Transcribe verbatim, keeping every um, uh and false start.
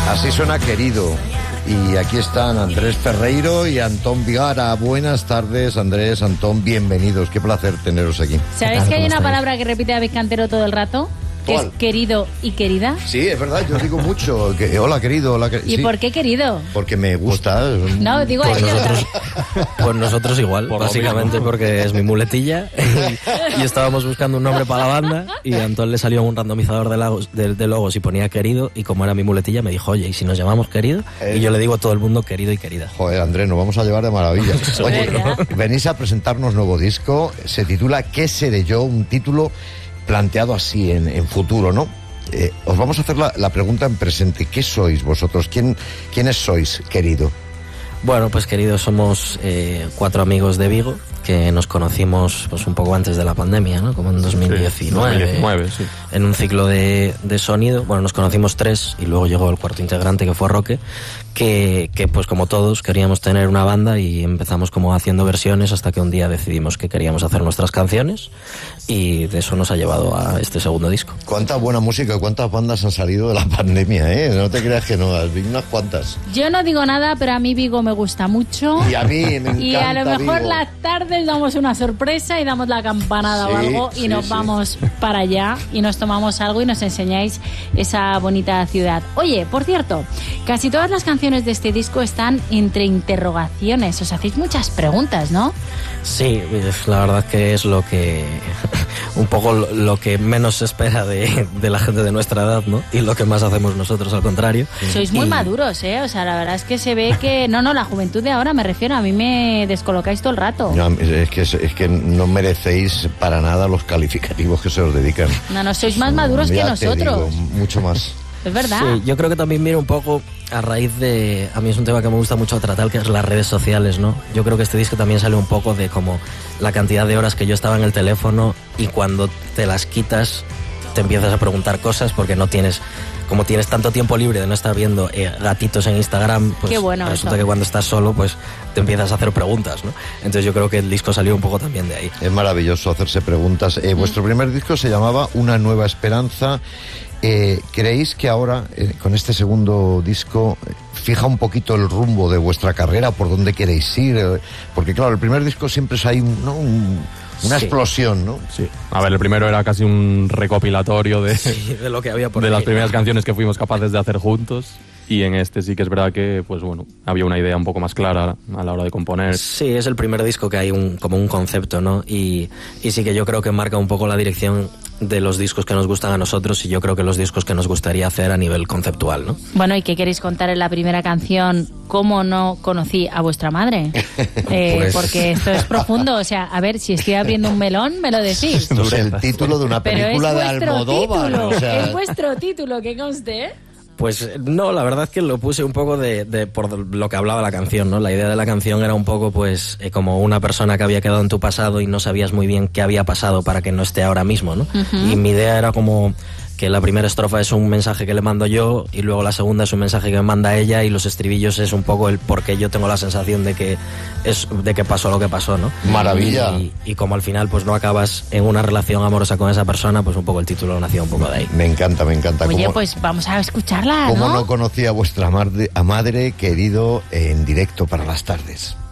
Así suena Querido. Y aquí están Andrés Ferreiro y Antón Vigara. Buenas tardes, Andrés, Antón, bienvenidos. Qué placer teneros aquí. ¿Sabéis que hay una palabra que repite David Cantero todo el rato? Que es querido y querida. Sí, es verdad, yo digo mucho. Que, hola, querido. Hola, quer... ¿Y sí. por qué querido? Porque me gusta. No, digo a pues ellos. Nosotros, pues nosotros igual, por básicamente porque es mi muletilla. Y, y estábamos buscando un nombre para la banda y a Antón le salió un randomizador de, logos, de, de logos y ponía querido. Y como era mi muletilla, me dijo, oye, ¿y si nos llamamos querido? Eh. Y yo le digo a todo el mundo querido y querida. Joder, Andrés, nos vamos a llevar de maravilla. Oye, venís a presentarnos nuevo disco. Se titula ¿Qué seré yo? Un título planteado así en, en futuro, ¿no? Eh, os vamos a hacer la, la pregunta en presente. ¿Qué sois vosotros? ¿Quién, ¿Quiénes sois, querido? Bueno, pues queridos, somos eh, cuatro amigos de Vigo que nos conocimos pues un poco antes de la pandemia, ¿no? Como en dos mil diecinueve, sí, dos mil diecinueve sí. En un ciclo de, de sonido. Bueno, nos conocimos tres y luego llegó el cuarto integrante, que fue Roque, que, que pues como todos queríamos tener una banda y empezamos como haciendo versiones hasta que un día decidimos que queríamos hacer nuestras canciones y de eso nos ha llevado a este segundo disco. Cuánta buena música, cuántas bandas han salido de la pandemia, ¿eh? No te creas que no, has visto unas cuantas. Yo no digo nada, pero a mí Vigo me gusta mucho. Y a mí me encanta Y a lo mejor Vigo. las tardes damos una sorpresa y damos la campanada Sí, o algo y sí, nos sí. vamos para allá y nos tomamos algo y nos enseñáis esa bonita ciudad. Oye, por cierto, casi todas las canciones de este disco están entre interrogaciones. Os hacéis muchas preguntas, ¿no? Sí, la verdad que es lo que un poco lo, lo que menos se espera de, de la gente de nuestra edad, ¿no? Y lo que más hacemos nosotros, al contrario. Sois muy y... maduros, ¿eh? O sea, la verdad es que se ve que... No, no, la juventud de ahora me refiero, a mí me descolocáis todo el rato. No, es, que, es que no merecéis para nada los calificativos que se os dedican. No, no, sois más maduros ya que nosotros. Te digo, mucho más. Es verdad. Sí, yo creo que también mira un poco a raíz de... A mí es un tema que me gusta mucho tratar, que es las redes sociales, ¿no? Yo creo que este disco también sale un poco de como la cantidad de horas que yo estaba en el teléfono y cuando te las quitas te empiezas a preguntar cosas porque no tienes... Como tienes tanto tiempo libre de no estar viendo eh, gatitos en Instagram, pues Qué bueno resulta eso. que cuando estás solo, pues te empiezas a hacer preguntas, ¿no? Entonces yo creo que el disco salió un poco también de ahí. Es maravilloso hacerse preguntas. Eh, mm. Vuestro primer disco se llamaba Una Nueva Esperanza. Eh, ¿Creéis que ahora, eh, con este segundo disco, eh, fija un poquito el rumbo de vuestra carrera, por dónde queréis ir? Eh, porque claro, el primer disco siempre es ahí, ¿no? un, una sí. explosión, ¿no? Sí. A ver, el primero era casi un recopilatorio de, sí, de lo que había por de ahí, las primeras ¿no? canciones que fuimos capaces de hacer juntos. Y en este sí que es verdad que, pues bueno, había una idea un poco más clara a la hora de componer. Sí, es el primer disco que hay un, como un concepto, ¿no? Y, y sí que yo creo que marca un poco la dirección de los discos que nos gustan a nosotros y yo creo que los discos que nos gustaría hacer a nivel conceptual, ¿no? Bueno, ¿y qué queréis contar en la primera canción? ¿Cómo no conocí a vuestra madre? Eh, pues... Porque esto es profundo, o sea, a ver, si estoy abriendo un melón, me lo decís. Esto es el título de una película de Almodóvar. Título, o sea... es vuestro título, que conste, ¿eh? Pues no, la verdad es que lo puse un poco de, de por lo que hablaba la canción, ¿no? La idea de la canción era un poco, pues, eh, como una persona que había quedado en tu pasado y no sabías muy bien qué había pasado para que no esté ahora mismo, ¿no? Uh-huh. Y mi idea era como que la primera estrofa es un mensaje que le mando yo y luego la segunda es un mensaje que me manda ella y los estribillos es un poco el por qué yo tengo la sensación de que es de que pasó lo que pasó, ¿no? Maravilla. Y, y como al final pues no acabas en una relación amorosa con esa persona, pues un poco el título nació un poco de ahí. Me encanta, me encanta. Oye, ¿Cómo, pues vamos a escucharla, ¿Cómo no? no conocí a vuestra madre, a madre querido, en directo para las tardes?